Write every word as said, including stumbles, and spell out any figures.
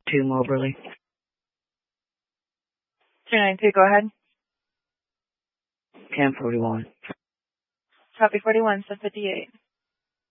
two Moberly. two nine two, go ahead. ten forty-one. Copy forty-one, seven fifty-eight.